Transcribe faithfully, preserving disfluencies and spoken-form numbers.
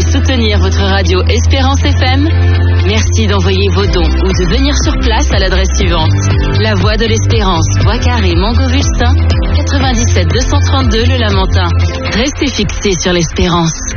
soutenir votre radio Espérance F M? Merci d'envoyer vos dons ou de venir sur place à l'adresse suivante. La Voie de l'Espérance, Bois Carré, Montgovustin, quatre-vingt-dix-sept deux cent trente-deux Le Lamentin. Restez fixés sur l'Espérance.